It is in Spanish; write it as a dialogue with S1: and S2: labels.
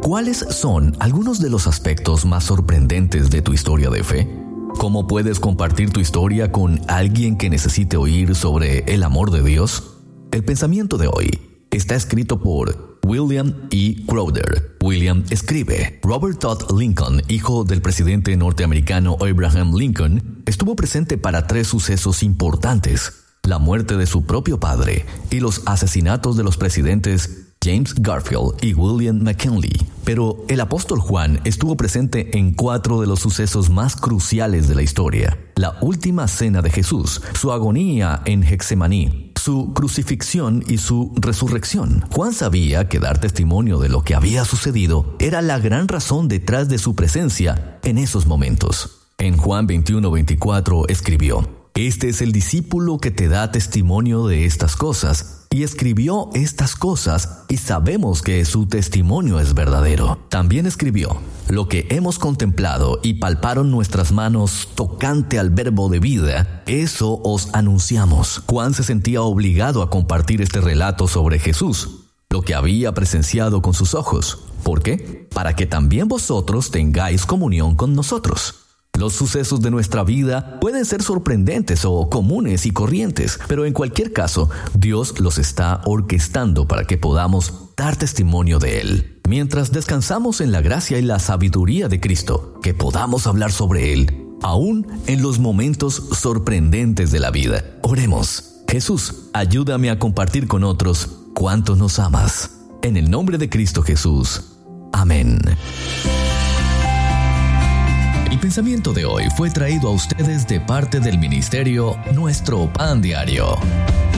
S1: ¿Cuáles son algunos de los aspectos más sorprendentes de tu historia de fe? ¿Cómo puedes compartir tu historia con alguien que necesite oír sobre el amor de Dios? El pensamiento de hoy está escrito por William E. Crowder. William escribe: Robert Todd Lincoln, hijo del presidente norteamericano Abraham Lincoln, estuvo presente para 3 sucesos importantes: la muerte de su propio padre y los asesinatos de los presidentes James Garfield y William McKinley. Pero el apóstol Juan estuvo presente en 4 de los sucesos más cruciales de la historia: la última cena de Jesús, su agonía en Getsemaní, su crucifixión y su resurrección. Juan sabía que dar testimonio de lo que había sucedido era la gran razón detrás de su presencia en esos momentos. En Juan 21:24 escribió: Este es el discípulo que te da testimonio de estas cosas, y escribió estas cosas, y sabemos que su testimonio es verdadero. También escribió: Lo que hemos contemplado y palparon nuestras manos tocante al verbo de vida, eso os anunciamos. Juan se sentía obligado a compartir este relato sobre Jesús, lo que había presenciado con sus ojos. ¿Por qué? Para que también vosotros tengáis comunión con nosotros. Los sucesos de nuestra vida pueden ser sorprendentes o comunes y corrientes, pero en cualquier caso, Dios los está orquestando para que podamos dar testimonio de Él. Mientras descansamos en la gracia y la sabiduría de Cristo, que podamos hablar sobre Él, aún en los momentos sorprendentes de la vida. Oremos. Jesús, ayúdame a compartir con otros cuánto nos amas. En el nombre de Cristo Jesús. Amén. El pensamiento de hoy fue traído a ustedes de parte del ministerio Nuestro Pan Diario.